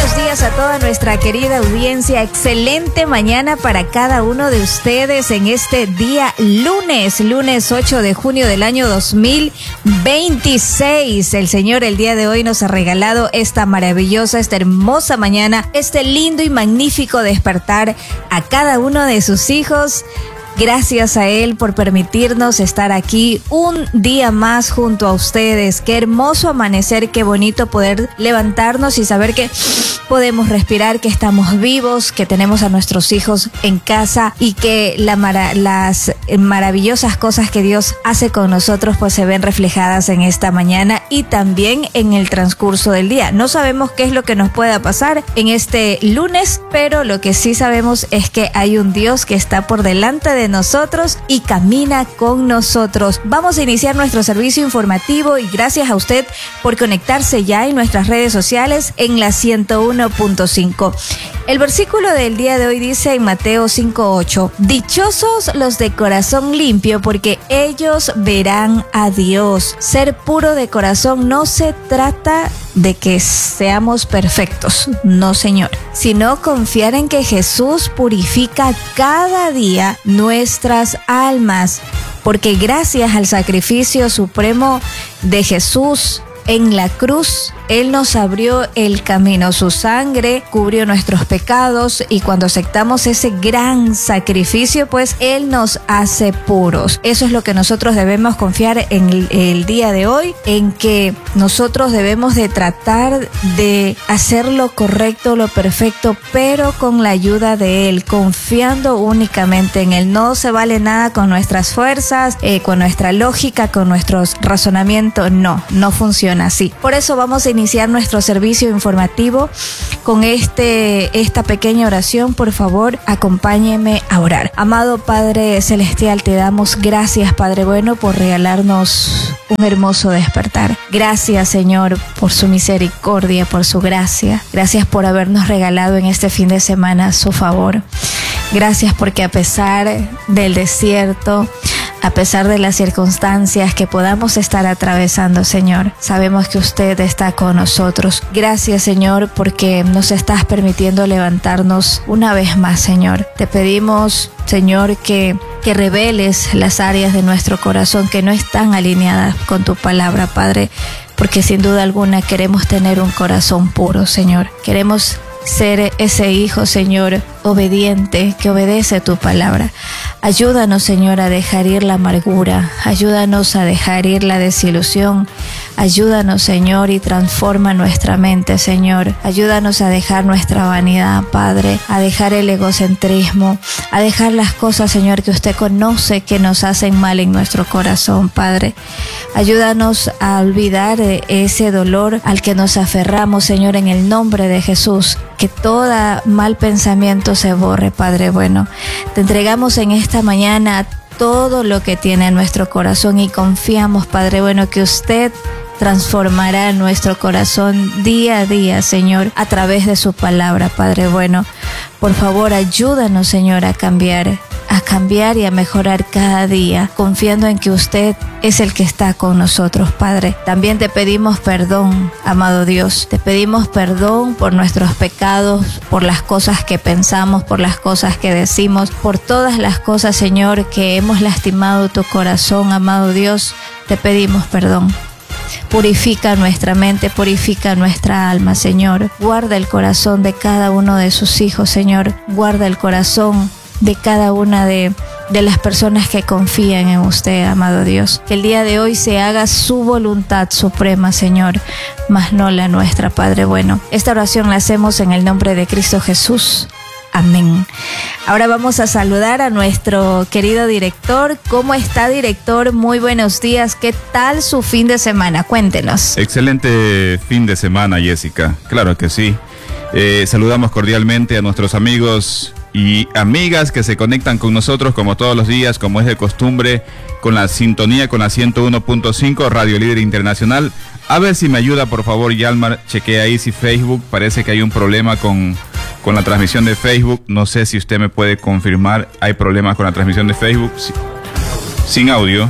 buenos días a toda nuestra querida audiencia. Excelente mañana para cada uno de ustedes en este día lunes 8 de junio del año 2026. El Señor el día de hoy nos ha regalado esta maravillosa, esta hermosa mañana, este lindo y magnífico despertar a cada uno de sus hijos. Gracias a Él por permitirnos estar aquí un día más junto a ustedes. Qué hermoso amanecer, qué bonito poder levantarnos y saber que podemos respirar, que estamos vivos, que tenemos a nuestros hijos en casa y que las maravillosas cosas que Dios hace con nosotros pues se ven reflejadas en esta mañana y también en el transcurso del día. No sabemos qué es lo que nos pueda pasar en este lunes, pero lo que sí sabemos es que hay un Dios que está por delante de nosotros y camina con nosotros. Vamos a iniciar nuestro servicio informativo y gracias a usted por conectarse ya en nuestras redes sociales en la 101.5. El versículo del día de hoy dice en Mateo 5:8: dichosos los de corazón limpio, porque ellos verán a Dios. Ser puro de corazón no se trata de que seamos perfectos, no señor, sino confiar en que Jesús purifica cada día nuestras almas, porque gracias al sacrificio supremo de Jesús en la cruz, Él nos abrió el camino. Su sangre cubrió nuestros pecados y cuando aceptamos ese gran sacrificio, pues Él nos hace puros. Eso es lo que nosotros debemos confiar en el día de hoy, en que nosotros debemos de tratar de hacer lo correcto, lo perfecto, pero con la ayuda de Él, confiando únicamente en Él. No se vale nada con nuestras fuerzas, con nuestra lógica, con nuestros razonamientos. No funciona así. Por eso vamos a iniciar nuestro servicio informativo con esta pequeña oración. Por favor, acompáñeme a orar. Amado Padre Celestial, te damos gracias, Padre bueno, por regalarnos un hermoso despertar. Gracias, Señor, por su misericordia, por su gracia. Gracias por habernos regalado en este fin de semana su favor. Gracias porque a pesar del desierto, a pesar de las circunstancias que podamos estar atravesando, Señor, sabemos que usted está con nosotros. Gracias, Señor, porque nos estás permitiendo levantarnos una vez más, Señor. Te pedimos, Señor, que reveles las áreas de nuestro corazón que no están alineadas con tu palabra, Padre, porque sin duda alguna queremos tener un corazón puro, Señor. Queremos ser ese hijo, Señor, obediente, que obedece tu palabra. Ayúdanos, Señor, a dejar ir la amargura. Ayúdanos a dejar ir la desilusión. Ayúdanos, Señor, y transforma nuestra mente, Señor. Ayúdanos a dejar nuestra vanidad, Padre, a dejar el egocentrismo, a dejar las cosas, Señor, que usted conoce que nos hacen mal en nuestro corazón, Padre. Ayúdanos a olvidar ese dolor al que nos aferramos, Señor, en el nombre de Jesús. Que todo mal pensamiento se borre, Padre bueno. Te entregamos en esta mañana todo lo que tiene en nuestro corazón y confiamos, Padre bueno, que usted transformará nuestro corazón día a día, Señor, a través de su palabra, Padre bueno. Por favor, ayúdanos, Señor, a cambiar y a mejorar cada día, confiando en que usted es el que está con nosotros, Padre. También te pedimos perdón, amado Dios. Te pedimos perdón por nuestros pecados, por las cosas que pensamos, por las cosas que decimos, por todas las cosas, Señor, que hemos lastimado tu corazón, amado Dios. Te pedimos perdón. Purifica nuestra mente, purifica nuestra alma, Señor. Guarda el corazón de cada uno de sus hijos, Señor. Guarda el corazón de cada una de las personas que confían en usted, amado Dios. Que el día de hoy se haga su voluntad suprema, Señor, mas no la nuestra, Padre bueno. Esta oración la hacemos en el nombre de Cristo Jesús. Amén. Ahora vamos a saludar a nuestro querido director. ¿Cómo está, director? Muy buenos días. ¿Qué tal su fin de semana? Cuéntenos. Excelente fin de semana, Jessica. Claro que sí. Saludamos cordialmente a nuestros amigos y amigas que se conectan con nosotros como todos los días, como es de costumbre, con la sintonía con la 101.5 Radio Líder Internacional. A ver si me ayuda, por favor, Yalmar, chequea ahí si Facebook, parece que hay un problema con la transmisión de Facebook. No sé si usted me puede confirmar, hay problemas con la transmisión de Facebook. Sin audio.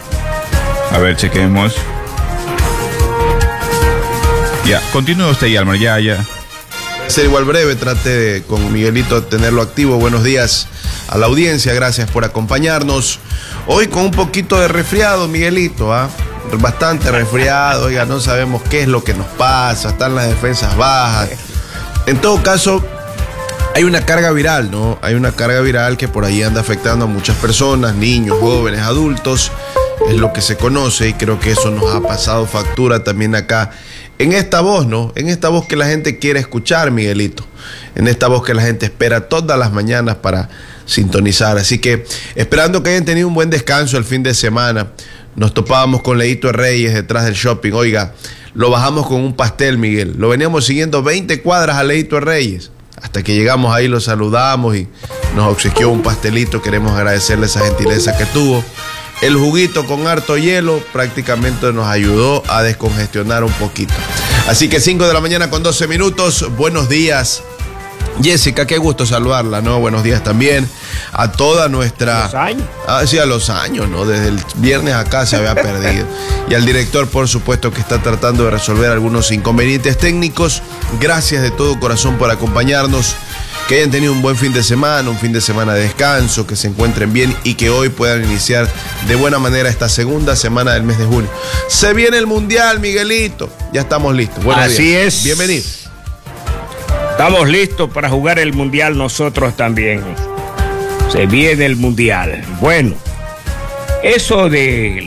A ver, chequemos. Ya, continúe usted, Yalmar, ya. Ser igual breve, trate con Miguelito de tenerlo activo. Buenos días a la audiencia, gracias por acompañarnos. Hoy con un poquito de resfriado, Miguelito, bastante resfriado, oiga, no sabemos qué es lo que nos pasa, están las defensas bajas. En todo caso, hay una carga viral, ¿no? Hay una carga viral que por ahí anda afectando a muchas personas, niños, jóvenes, adultos, es lo que se conoce y creo que eso nos ha pasado factura también acá. En esta voz, ¿no? En esta voz que la gente quiere escuchar, Miguelito. En esta voz que la gente espera todas las mañanas para sintonizar. Así que, esperando que hayan tenido un buen descanso el fin de semana, nos topábamos con Leito Reyes detrás del shopping. Oiga, lo bajamos con un pastel, Miguel. Lo veníamos siguiendo 20 cuadras a Leito Reyes. Hasta que llegamos ahí, lo saludamos y nos obsequió un pastelito. Queremos agradecerle esa gentileza que tuvo. El juguito con harto hielo prácticamente nos ayudó a descongestionar un poquito. Así que 5 de la mañana con 12 minutos. Buenos días, Jessica, qué gusto saludarla, ¿no? Buenos días también a toda nuestra... ¿Los años? Sí, a los años, ¿no? Desde el viernes acá se había perdido. Y al director, por supuesto, que está tratando de resolver algunos inconvenientes técnicos. Gracias de todo corazón por acompañarnos. Que hayan tenido un buen fin de semana de descanso, que se encuentren bien y que hoy puedan iniciar de buena manera esta segunda semana del mes de junio. Se viene el Mundial, Miguelito. Ya estamos listos. Buenos días. Así es. Bienvenido. Estamos listos para jugar el Mundial nosotros también. Se viene el Mundial. Bueno, eso de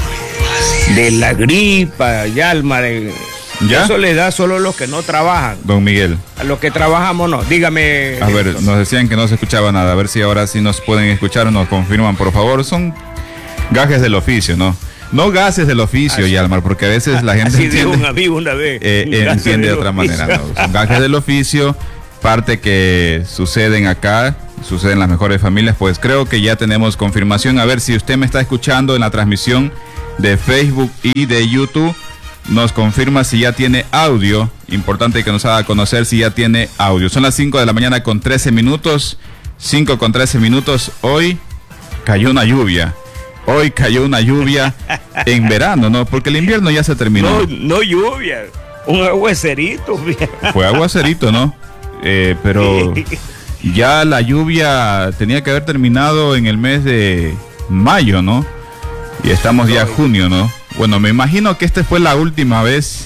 la gripa, Yalmar, ¿ya? Eso le da solo a los que no trabajan. Don Miguel. A los que trabajamos no. Dígame. A ver, nos decían que no se escuchaba nada. A ver si ahora sí nos pueden escuchar o nos confirman, por favor. Son gajes del oficio, ¿no? No gases del oficio, Yalmar, porque a veces la gente así entiende, dijo un amigo una vez. entiende de otra manera, ¿no? Son gajes del oficio, parte que suceden acá, suceden en las mejores familias. Pues creo que ya tenemos confirmación. A ver si usted me está escuchando en la transmisión de Facebook y de YouTube. Nos confirma si ya tiene audio. Importante que nos haga conocer si ya tiene audio. Son las 5 de la mañana con 13 minutos. 5 con 13 minutos. Hoy cayó una lluvia. Hoy cayó una lluvia en verano, ¿no? Porque el invierno ya se terminó. No lluvia. Un aguacerito. Fue aguacerito, ¿no? Pero ya la lluvia tenía que haber terminado en el mes de mayo, ¿no? Y estamos ya junio, ¿no? Bueno, me imagino que esta fue la última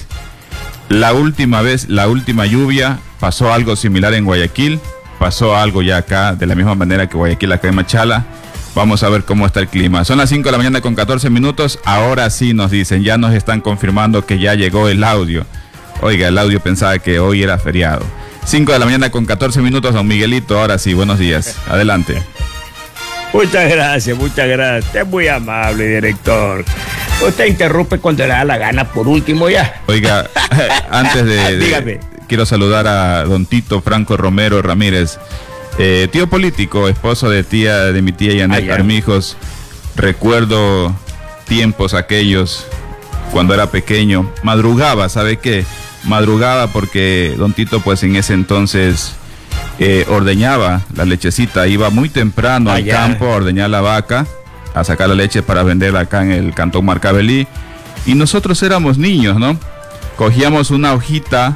lluvia. Pasó algo similar en Guayaquil, pasó algo ya acá, de la misma manera que Guayaquil, acá en Machala. Vamos a ver cómo está el clima. Son las 5 de la mañana con 14 minutos. Ahora sí nos dicen, ya nos están confirmando que ya llegó el audio. Oiga, el audio pensaba que hoy era feriado. 5 de la mañana con 14 minutos, don Miguelito. Ahora sí, buenos días. Adelante. Muchas gracias. Usted es muy amable, director. Usted interrumpe cuando le da la gana, por último ya. Oiga, antes Dígame. Quiero saludar a don Tito Franco Romero Ramírez, tío político, esposo de mi tía Yanet Armijos. Recuerdo tiempos aquellos cuando era pequeño. Madrugaba, ¿sabe qué? Madrugaba porque don Tito pues en ese entonces ordeñaba la lechecita, iba muy temprano al campo a ordeñar la vaca, a sacar la leche para venderla acá en el Cantón Marcavelí. Y nosotros éramos niños, ¿no? Cogíamos una hojita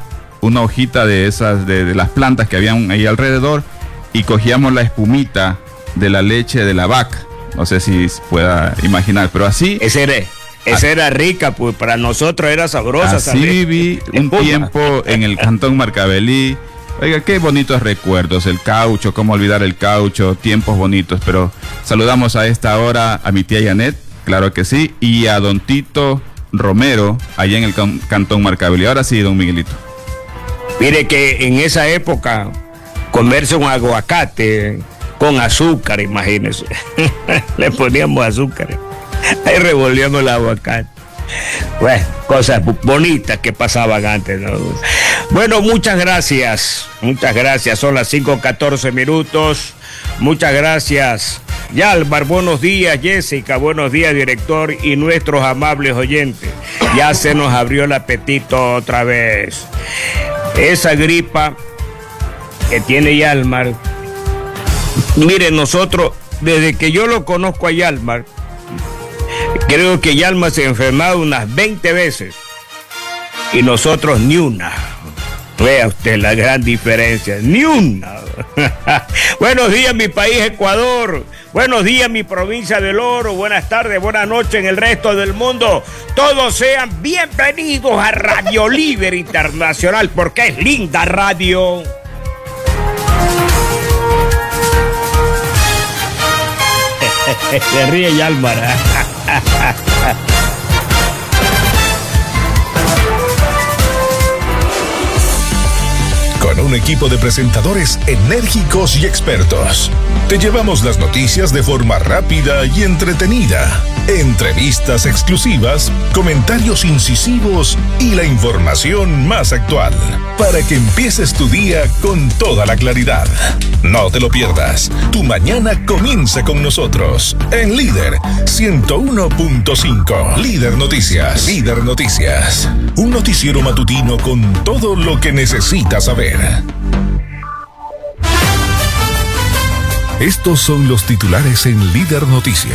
de esas, de las plantas que habían ahí alrededor, y cogíamos la espumita de la leche de la vaca. No sé si pueda imaginar, pero así... Esa era rica, pues para nosotros era sabrosa. Así viví un tiempo en el Cantón Marcavelí. Oiga, qué bonitos recuerdos, el caucho, cómo olvidar el caucho, tiempos bonitos. Pero saludamos a esta hora a mi tía Yanet, claro que sí, y a don Tito Romero, allá en el Cantón Marcavelí. Ahora sí, don Miguelito. Mire que en esa época, comerse un aguacate con azúcar, imagínese. Le poníamos azúcar. Ahí revolvíamos el aguacate. Bueno, cosas bonitas que pasaban antes, ¿no? Bueno, muchas gracias. Son las 5:14 minutos. Muchas gracias, Yalmar. Buenos días, Jessica. Buenos días, director y nuestros amables oyentes. Ya se nos abrió el apetito otra vez. Esa gripa que tiene Yalmar. Mire, nosotros, desde que yo lo conozco a Yalmar, creo que Yalmar se ha enfermado unas 20 veces y nosotros ni una. Vea usted la gran diferencia, ni una. Buenos días mi país Ecuador, buenos días mi provincia del Oro, buenas tardes, buenas noches en el resto del mundo. Todos sean bienvenidos a Radio Líder Internacional, porque es linda radio. Se ríe Yálmara. Con un equipo de presentadores enérgicos y expertos, te llevamos las noticias de forma rápida y entretenida. Entrevistas exclusivas, comentarios incisivos y la información más actual, para que empieces tu día con toda la claridad. No te lo pierdas. Tu mañana comienza con nosotros en Líder 101.5. Líder Noticias. Líder Noticias. Un noticiero matutino con todo lo que necesitas saber. Estos son los titulares en Líder Noticias.